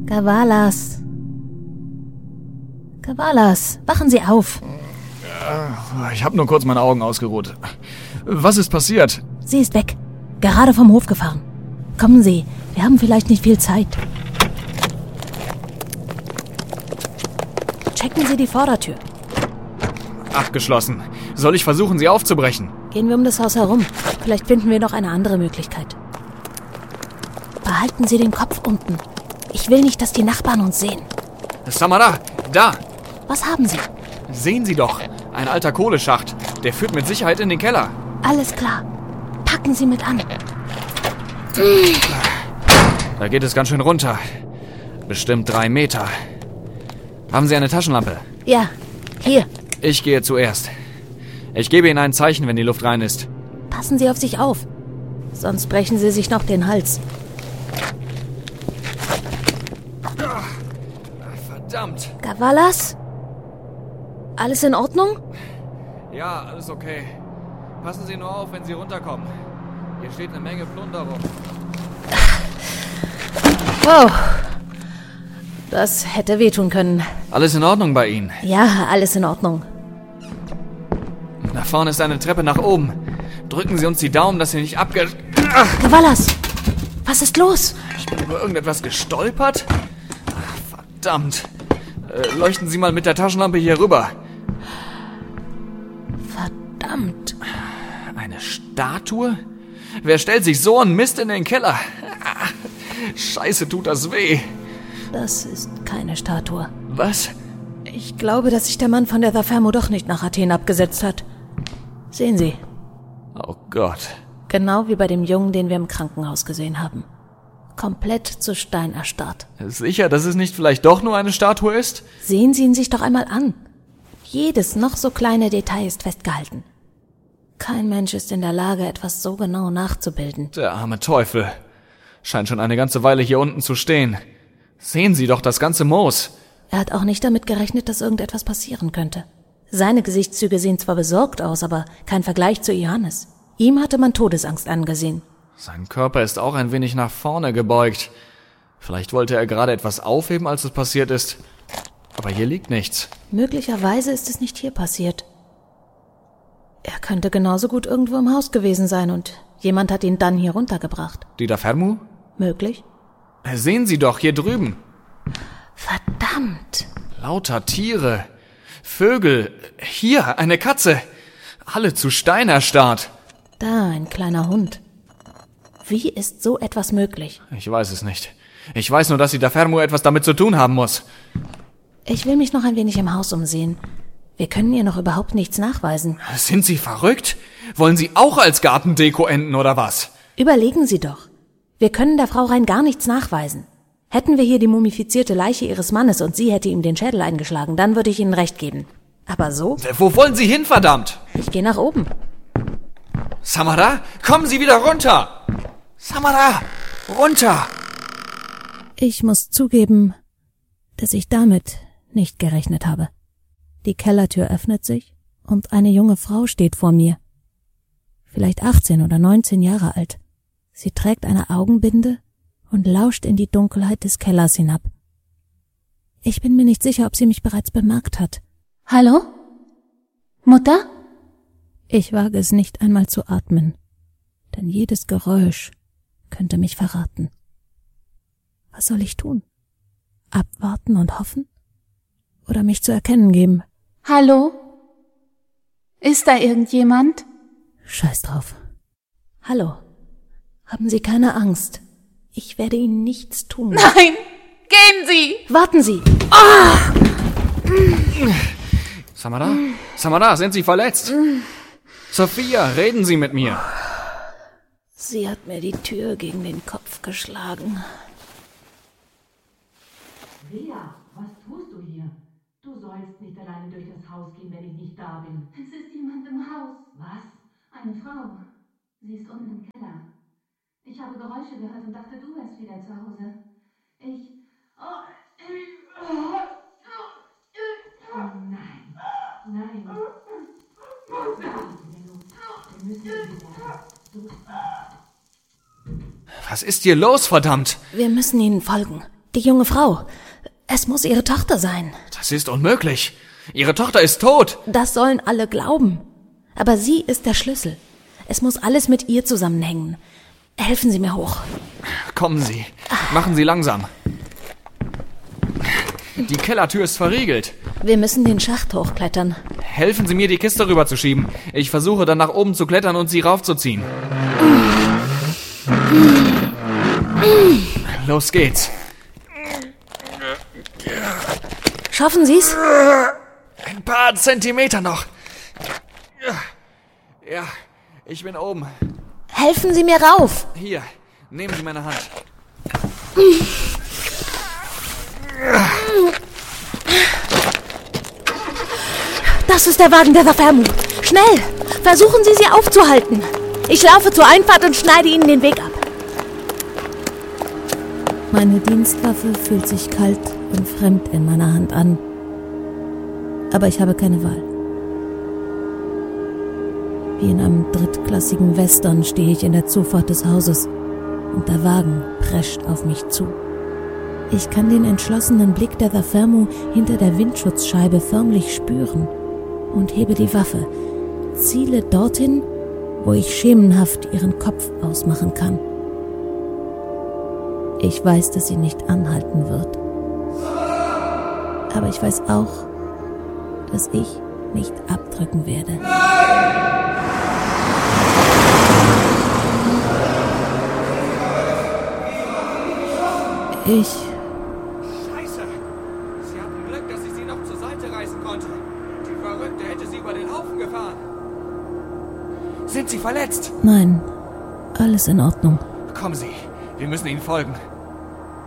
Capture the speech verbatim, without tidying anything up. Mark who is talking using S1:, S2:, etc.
S1: Gavalas. Gavalas, wachen Sie auf.
S2: Ich habe nur kurz meine Augen ausgeruht. Was ist passiert?
S1: Sie ist weg. Gerade vom Hof gefahren. Kommen Sie, wir haben vielleicht nicht viel Zeit. Checken Sie die Vordertür.
S2: Abgeschlossen. Soll ich versuchen, sie aufzubrechen?
S1: Gehen wir um das Haus herum. Vielleicht finden wir noch eine andere Möglichkeit. Behalten Sie den Kopf unten. Ich will nicht, dass die Nachbarn uns sehen.
S2: Samara, da!
S1: Was haben Sie?
S2: Sehen Sie doch, ein alter Kohleschacht. Der führt mit Sicherheit in den Keller.
S1: Alles klar. Packen Sie mit an.
S2: Da geht es ganz schön runter. Bestimmt drei Meter. Haben Sie eine Taschenlampe?
S1: Ja, hier.
S2: Ich gehe zuerst. Ich gebe Ihnen ein Zeichen, wenn die Luft rein ist.
S1: Passen Sie auf sich auf. Sonst brechen Sie sich noch den Hals.
S2: Verdammt.
S1: Gavalas? Alles in Ordnung?
S2: Ja, alles okay. Passen Sie nur auf, wenn Sie runterkommen. Hier steht eine Menge Plunderung.
S1: Wow. Das hätte wehtun können.
S2: Alles in Ordnung bei Ihnen?
S1: Ja, alles in Ordnung.
S2: Da vorne ist eine Treppe nach oben. Drücken Sie uns die Daumen, dass Sie nicht abge...
S1: Gavalas, was ist los?
S2: Ich bin über irgendetwas gestolpert? Ach, verdammt. Äh, leuchten Sie mal mit der Taschenlampe hier rüber.
S1: Verdammt.
S2: Eine Statue? Wer stellt sich so einen Mist in den Keller? Scheiße, tut das weh.
S1: Das ist keine Statue.
S2: Was?
S1: Ich glaube, dass sich der Mann von der Thafermo doch nicht nach Athen abgesetzt hat. Sehen Sie.
S2: Oh Gott.
S1: Genau wie bei dem Jungen, den wir im Krankenhaus gesehen haben. Komplett zu Stein erstarrt.
S2: Sicher, dass es nicht vielleicht doch nur eine Statue ist?
S1: Sehen Sie ihn sich doch einmal an. Jedes noch so kleine Detail ist festgehalten. Kein Mensch ist in der Lage, etwas so genau nachzubilden.
S2: Der arme Teufel. Scheint schon eine ganze Weile hier unten zu stehen. Sehen Sie doch das ganze Moos.
S1: Er hat auch nicht damit gerechnet, dass irgendetwas passieren könnte. Seine Gesichtszüge sehen zwar besorgt aus, aber kein Vergleich zu Ioannis. Ihm hatte man Todesangst angesehen.
S2: Sein Körper ist auch ein wenig nach vorne gebeugt. Vielleicht wollte er gerade etwas aufheben, als es passiert ist. Aber hier liegt nichts.
S1: Möglicherweise ist es nicht hier passiert. Er könnte genauso gut irgendwo im Haus gewesen sein und jemand hat ihn dann hier runtergebracht.
S2: Die Thafermo?
S1: Möglich.
S2: Sehen Sie doch, hier drüben.
S1: Verdammt.
S2: Lauter Tiere. Vögel. Hier, eine Katze. Alle zu Stein erstarrt.
S1: Da, ein kleiner Hund. Wie ist so etwas möglich?
S2: Ich weiß es nicht. Ich weiß nur, dass die Thafermo etwas damit zu tun haben muss.
S1: Ich will mich noch ein wenig im Haus umsehen. Wir können ihr noch überhaupt nichts nachweisen.
S2: Sind Sie verrückt? Wollen Sie auch als Gartendeko enden, oder was?
S1: Überlegen Sie doch. Wir können der Frau rein gar nichts nachweisen. Hätten wir hier die mumifizierte Leiche ihres Mannes und sie hätte ihm den Schädel eingeschlagen, dann würde ich Ihnen recht geben. Aber so?
S2: Wo wollen Sie hin, verdammt?
S1: Ich gehe nach oben.
S2: Samara, kommen Sie wieder runter! Samara, runter!
S1: Ich muss zugeben, dass ich damit nicht gerechnet habe. Die Kellertür öffnet sich und eine junge Frau steht vor mir. Vielleicht achtzehn oder neunzehn Jahre alt. Sie trägt eine Augenbinde und lauscht in die Dunkelheit des Kellers hinab. Ich bin mir nicht sicher, ob sie mich bereits bemerkt hat.
S3: Hallo? Mutter?
S1: Ich wage es nicht einmal zu atmen, denn jedes Geräusch könnte mich verraten. Was soll ich tun? Abwarten und hoffen? Oder mich zu erkennen geben?
S3: Hallo? Ist da irgendjemand?
S1: Scheiß drauf. Hallo. Haben Sie keine Angst. Ich werde Ihnen nichts tun.
S3: Nein! Gehen Sie!
S1: Warten Sie! Ah!
S2: Samara? Samara, sind Sie verletzt? Sophia, reden Sie mit mir.
S1: Sie hat mir die Tür gegen den Kopf geschlagen.
S4: Lea, was tust du hier? Du sollst nicht alleine durch das Haus gehen, wenn ich nicht da bin.
S3: Es ist jemand im Haus.
S4: Was?
S3: Eine Frau. Sie ist unten im Keller. Ich habe Geräusche gehört und dachte, du wärst wieder zu Hause. Ich... Oh, ich... Oh,
S4: Oh nein. Nein. Wir müssen sie werden.
S2: Was ist hier los, verdammt?
S1: Wir müssen Ihnen folgen. Die junge Frau. Es muss ihre Tochter sein.
S2: Das ist unmöglich. Ihre Tochter ist tot.
S1: Das sollen alle glauben. Aber sie ist der Schlüssel. Es muss alles mit ihr zusammenhängen. Helfen Sie mir hoch.
S2: Kommen Sie. Machen Sie langsam. Die Kellertür ist verriegelt.
S1: Wir müssen den Schacht hochklettern.
S2: Helfen Sie mir, die Kiste rüberzuschieben. Ich versuche dann nach oben zu klettern und sie raufzuziehen. Los geht's.
S1: Schaffen Sie's?
S2: Ein paar Zentimeter noch. Ja, ich bin oben.
S1: Helfen Sie mir rauf.
S2: Hier, nehmen Sie meine Hand.
S1: Das ist der Wagen der Verfärmung. Schnell! Versuchen Sie, sie aufzuhalten. Ich laufe zur Einfahrt und schneide Ihnen den Weg ab. Meine Dienstwaffe fühlt sich kalt und fremd in meiner Hand an. Aber ich habe keine Wahl. Wie in einem drittklassigen Western stehe ich in der Zufahrt des Hauses und der Wagen prescht auf mich zu. Ich kann den entschlossenen Blick der Verfärmung hinter der Windschutzscheibe förmlich spüren und hebe die Waffe, ziele dorthin, wo ich schemenhaft ihren Kopf ausmachen kann. Ich weiß, dass sie nicht anhalten wird. Aber ich weiß auch, dass ich nicht abdrücken werde. Ich...
S2: Scheiße! Sie hatten Glück, dass ich sie noch zur Seite reißen konnte. Die Verrückte hätte sie über den Haufen gefahren. Sind Sie verletzt?
S1: Nein, alles in Ordnung.
S2: Kommen Sie, wir müssen Ihnen folgen.